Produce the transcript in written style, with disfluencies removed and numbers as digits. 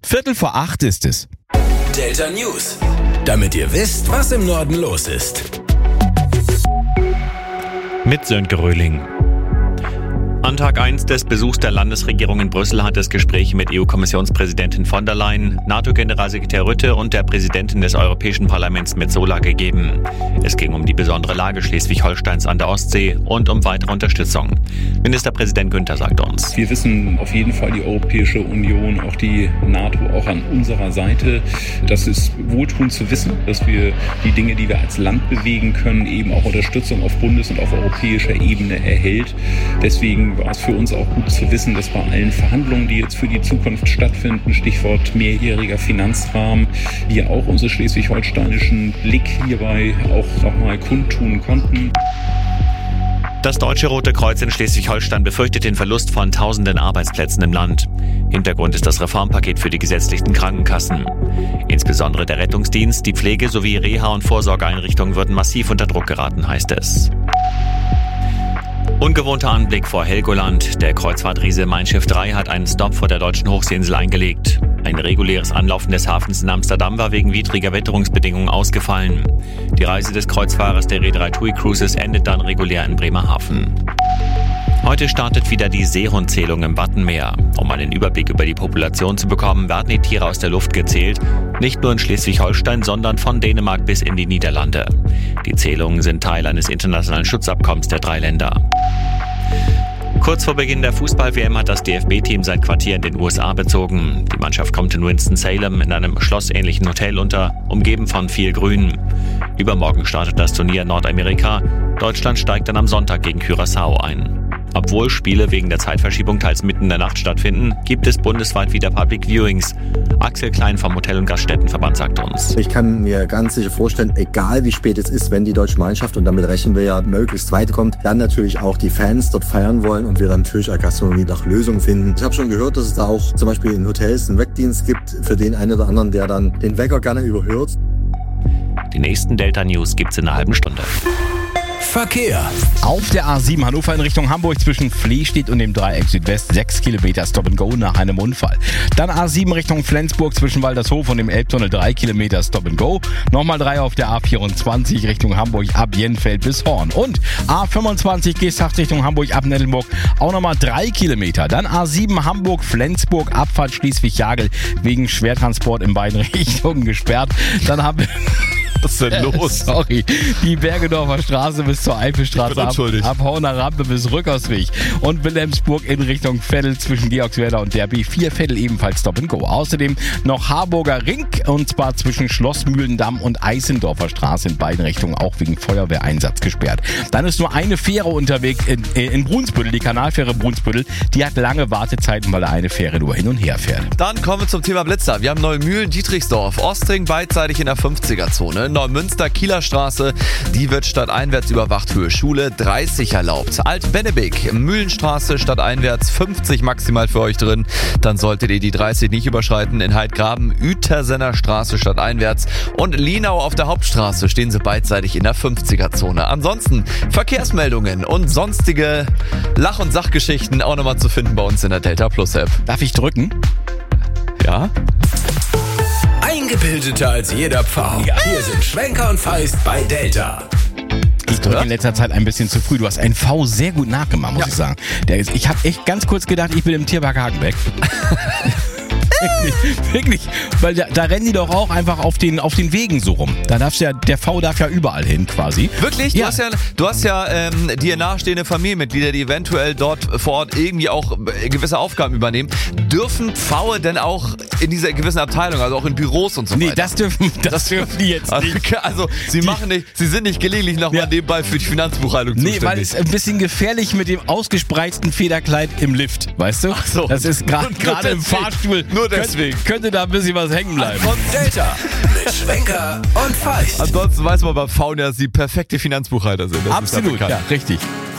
7:15 ist es. Delta News. Damit ihr wisst, was im Norden los ist. Mit Sönke Röhling. An Tag 1 des Besuchs der Landesregierung in Brüssel hat es Gespräche mit EU-Kommissionspräsidentin von der Leyen, NATO-Generalsekretär Rütte und der Präsidentin des Europäischen Parlaments Metsola gegeben. Es ging um die besondere Lage Schleswig-Holsteins an der Ostsee und um weitere Unterstützung. Ministerpräsident Günther sagt uns: Wir wissen auf jeden Fall, die Europäische Union, auch die NATO, auch an unserer Seite. Das ist wohltuend zu wissen, dass wir die Dinge, die wir als Land bewegen können, eben auch Unterstützung auf Bundes- und auf europäischer Ebene erhält. Deswegen war es für uns auch gut zu wissen, dass bei allen Verhandlungen, die jetzt für die Zukunft stattfinden, Stichwort mehrjähriger Finanzrahmen, wir auch unseren schleswig-holsteinischen Blick hierbei auch nochmal kundtun konnten. Das Deutsche Rote Kreuz in Schleswig-Holstein befürchtet den Verlust von tausenden Arbeitsplätzen im Land. Hintergrund ist das Reformpaket für die gesetzlichen Krankenkassen. Insbesondere der Rettungsdienst, die Pflege sowie Reha- und Vorsorgeeinrichtungen würden massiv unter Druck geraten, heißt es. Ungewohnter Anblick vor Helgoland. Der Kreuzfahrtriese Mein Schiff 3 hat einen Stopp vor der deutschen Hochseeinsel eingelegt. Ein reguläres Anlaufen des Hafens in Amsterdam war wegen widriger Witterungsbedingungen ausgefallen. Die Reise des Kreuzfahrers der Reederei TUI Cruises endet dann regulär in Bremerhaven. Heute startet wieder die Seehundzählung im Wattenmeer. Um einen Überblick über die Population zu bekommen, werden die Tiere aus der Luft gezählt. Nicht nur in Schleswig-Holstein, sondern von Dänemark bis in die Niederlande. Die Zählungen sind Teil eines internationalen Schutzabkommens der 3 Länder. Kurz vor Beginn der Fußball-WM hat das DFB-Team sein Quartier in den USA bezogen. Die Mannschaft kommt in Winston-Salem in einem schlossähnlichen Hotel unter, umgeben von viel Grün. Übermorgen startet das Turnier in Nordamerika. Deutschland steigt dann am Sonntag gegen Curaçao ein. Obwohl Spiele wegen der Zeitverschiebung teils mitten in der Nacht stattfinden, gibt es bundesweit wieder Public Viewings. Axel Klein vom Hotel- und Gaststättenverband sagt uns: Ich kann mir ganz sicher vorstellen, egal wie spät es ist, wenn die deutsche Mannschaft, und damit rechnen wir ja, möglichst weit kommt, dann natürlich auch die Fans dort feiern wollen und wir dann natürlich als Gastronomie nach Lösungen finden. Ich habe schon gehört, dass es da auch zum Beispiel in Hotels einen Weckdienst gibt für den einen oder anderen, der dann den Wecker gerne überhört. Die nächsten Delta News gibt's in einer halben Stunde. Verkehr. Auf der A7 Hannover in Richtung Hamburg zwischen Flehstedt und dem Dreieck Südwest 6 Kilometer Stop and Go nach einem Unfall. Dann A7 Richtung Flensburg zwischen Waldershof und dem Elbtunnel 3 Kilometer Stop and Go. Nochmal 3 auf der A24 Richtung Hamburg ab Jenfeld bis Horn. Und A25 Geesthacht Richtung Hamburg ab Nettelburg auch nochmal 3 Kilometer. Dann A7 Hamburg-Flensburg Abfahrt Schleswig-Jagel wegen Schwertransport in beiden Richtungen gesperrt. Dann haben wir... Was ist denn los? Sorry. Die Bergedorfer Straße bis zur Eifelstraße ab Horner Rampe bis Rückausweg. Und Wilhelmsburg in Richtung Veddel zwischen Georgswerda und der B4 Veddel ebenfalls Stop and Go. Außerdem noch Harburger Ring und zwar zwischen Schlossmühlendamm und Eisendorfer Straße in beiden Richtungen auch wegen Feuerwehreinsatz gesperrt. Dann ist nur eine Fähre unterwegs in Brunsbüttel, die Kanalfähre Brunsbüttel. Die hat lange Wartezeiten, weil da eine Fähre nur hin und her fährt. Dann kommen wir zum Thema Blitzer. Wir haben Neumühlen, Dietrichsdorf, Ostring beidseitig in der 50er-Zone. Neumünster, Kieler Straße, die wird stadteinwärts überwacht, Höhe Schule 30 erlaubt. Alt-Bennebeek, Mühlenstraße stadteinwärts 50 maximal für euch drin. Dann solltet ihr die 30 nicht überschreiten. In Heidgraben, Uetersener Straße stadteinwärts und Lienau auf der Hauptstraße stehen sie beidseitig in der 50er-Zone. Ansonsten Verkehrsmeldungen und sonstige Lach- und Sachgeschichten auch nochmal zu finden bei uns in der Delta Plus App. Darf ich drücken? Ja? Eingebildeter als jeder Pfau. Ja. Hier sind Schwenker und Feist bei Delta. Ich drücke in letzter Zeit ein bisschen zu früh. Du hast einen V sehr gut nachgemacht, muss ich sagen. Ich habe echt ganz kurz gedacht, ich bin im Tierpark Hagenbeck. Wirklich, weil da rennen die doch auch einfach auf den Wegen so rum. Da der V darf ja überall hin quasi. Wirklich? Ja. Du hast ja dir nahestehende Familienmitglieder, die eventuell dort vor Ort irgendwie auch gewisse Aufgaben übernehmen. Dürfen Pfaue denn auch in dieser gewissen Abteilung, also auch in Büros und so weiter? Nee, das dürfen die jetzt nicht. Also sie sind nicht gelegentlich nochmal nebenbei für die Finanzbuchhaltung zuständig. Nee, weil es ein bisschen gefährlich mit dem ausgespreizten Federkleid im Lift, weißt du? Ach so. Das ist gerade im Fahrstuhl. Nur deswegen. Könnte da ein bisschen was hängen bleiben. Von Delta mit Schwenker und Feist. Ansonsten weiß man bei Pfauen ja, dass sie perfekte Finanzbuchhalter sind. Das Absolut, ist ja richtig.